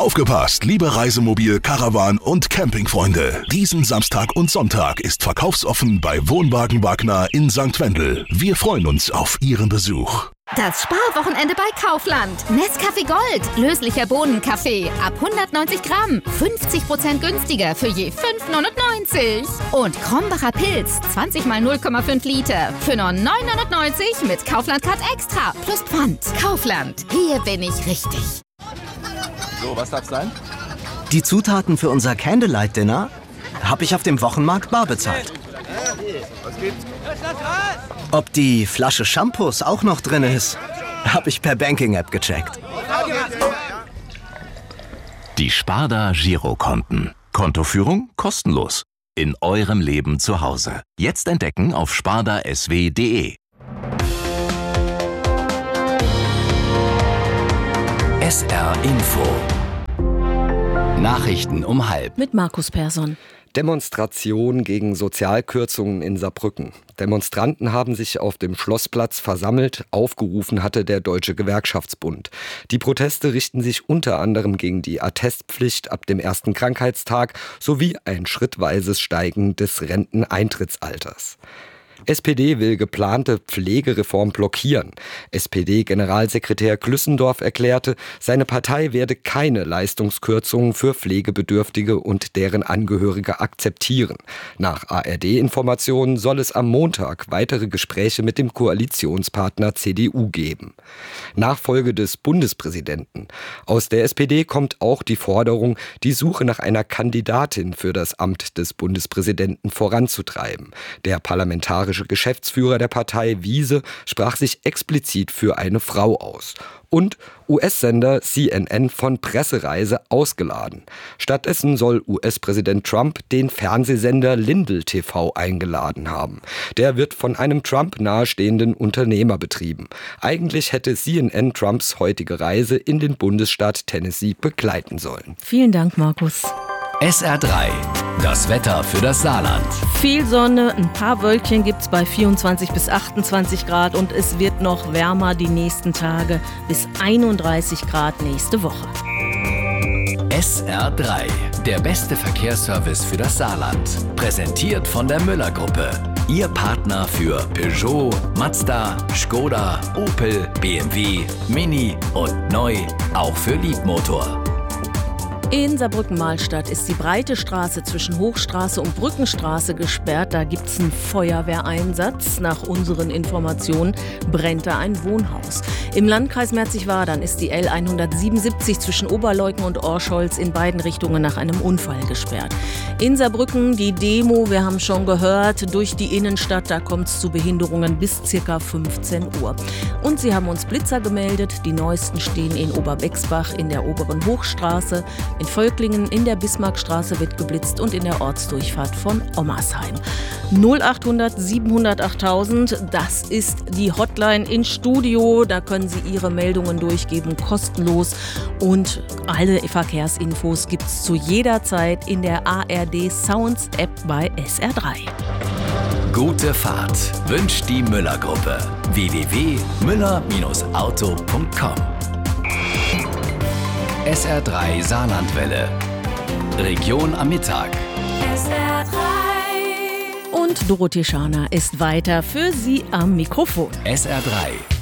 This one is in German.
Aufgepasst, liebe Reisemobil-, Caravan- und Campingfreunde. Diesen Samstag und Sonntag ist verkaufsoffen bei Wohnwagen Wagner in St. Wendel. Wir freuen uns auf Ihren Besuch. Das Sparwochenende bei Kaufland. Nescafé Gold, löslicher Bohnenkaffee, ab 190 Gramm, 50% günstiger für je 5,99. Und Krombacher Pilz, 20 mal 0,5 Liter, für nur 9,99 mit Kaufland Card Extra, plus Pfand. Kaufland, hier bin ich richtig. So, was darf's sein? Die Zutaten für unser Candlelight-Dinner habe ich auf dem Wochenmarkt bar bezahlt. Was gibt's? Ob die Flasche Shampoos auch noch drin ist, habe ich per Banking-App gecheckt. Die Sparda Girokonten. Kontoführung kostenlos. In eurem Leben zu Hause. Jetzt entdecken auf spardasw.de. SR Info. Nachrichten um 12:30. Mit Markus Persson. Demonstration gegen Sozialkürzungen in Saarbrücken. Demonstranten haben sich auf dem Schlossplatz versammelt. Aufgerufen hatte der Deutsche Gewerkschaftsbund. Die Proteste richten sich unter anderem gegen die Attestpflicht ab dem ersten Krankheitstag sowie ein schrittweises Steigen des Renteneintrittsalters. SPD will geplante Pflegereform blockieren. SPD-Generalsekretär Glüssendorf erklärte, seine Partei werde keine Leistungskürzungen für Pflegebedürftige und deren Angehörige akzeptieren. Nach ARD-Informationen soll es am Montag weitere Gespräche mit dem Koalitionspartner CDU geben. Nachfolge des Bundespräsidenten. Aus der SPD kommt auch die Forderung, die Suche nach einer Kandidatin für das Amt des Bundespräsidenten voranzutreiben. Der parlamentarische Geschäftsführer der Partei Wiese sprach sich explizit für eine Frau aus. Und US-Sender CNN von Pressereise ausgeladen. Stattdessen soll US-Präsident Trump den Fernsehsender Lindell TV eingeladen haben. Der wird von einem Trump nahestehenden Unternehmer betrieben. Eigentlich hätte CNN Trumps heutige Reise in den Bundesstaat Tennessee begleiten sollen. Vielen Dank, Markus. SR3. Das Wetter für das Saarland. Viel Sonne, ein paar Wölkchen gibt's bei 24 bis 28 Grad und es wird noch wärmer die nächsten Tage bis 31 Grad nächste Woche. SR3. Der beste Verkehrsservice für das Saarland. Präsentiert von der Müller-Gruppe. Ihr Partner für Peugeot, Mazda, Skoda, Opel, BMW, Mini und neu auch für Liebmotor. In Saarbrücken-Mahlstadt ist die breite Straße zwischen Hochstraße und Brückenstraße gesperrt. Da gibt es einen Feuerwehreinsatz. Nach unseren Informationen brennt da ein Wohnhaus. Im Landkreis Merzig-Wadern ist die L177 zwischen Oberleuten und Orscholz in beiden Richtungen nach einem Unfall gesperrt. In Saarbrücken die Demo, wir haben schon gehört, durch die Innenstadt. Da kommt es zu Behinderungen bis ca. 15 Uhr. Und sie haben uns Blitzer gemeldet. Die neuesten stehen in Oberbexbach in der oberen Hochstraße. In Völklingen in der Bismarckstraße wird geblitzt und in der Ortsdurchfahrt von Ommersheim. 0800 700 8000, das ist die Hotline ins Studio. Da können Sie Ihre Meldungen durchgeben, kostenlos. Und alle Verkehrsinfos gibt es zu jeder Zeit in der ARD Sounds App bei SR3. Gute Fahrt wünscht die Müller-Gruppe. www.müller-auto.com. SR3 Saarlandwelle. Region am Mittag. SR3. Und Dorothee Scharner ist weiter für Sie am Mikrofon. SR3